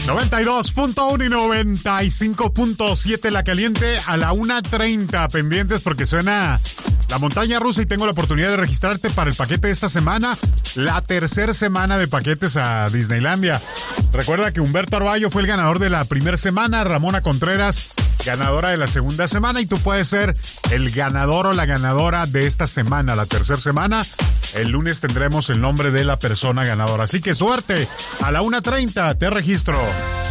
92.1 y 95.7 La Caliente a la 1:30. Pendientes porque suena la montaña rusa y tengo la oportunidad de registrarte para el paquete de esta semana, la tercera semana de paquetes a Disneylandia. Recuerda que Humberto Arballo fue el ganador de la primera semana, Ramona Contreras ganadora de la segunda semana, y tú puedes ser el ganador o la ganadora de esta semana, la tercera semana. El lunes tendremos el nombre de la persona ganadora. Así que suerte, a la 1:30 te registro.